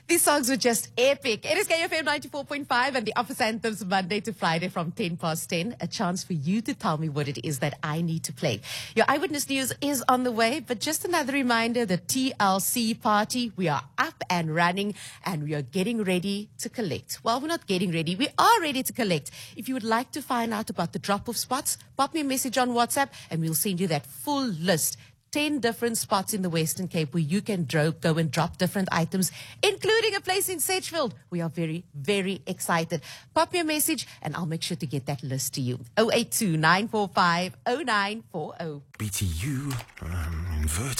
These songs were just epic. It is KFM 94.5 and the Office Anthems Monday to Friday from 10 past 10. A chance for you to tell me what it is that I need to play. Your Eyewitness News is on the way, but just another reminder, the TLC party, we are up and running and we are getting ready to collect. Well, we're not getting ready. We are ready to collect. If you would like to find out about the drop-off spots, pop me a message on WhatsApp and we'll send you that full list. 10 different spots in the Western Cape where you can go and drop different items, including a place in Sedgefield. We are very, very excited. Pop me a message and I'll make sure to get that list to you. 082 945 0940. BTU, invert.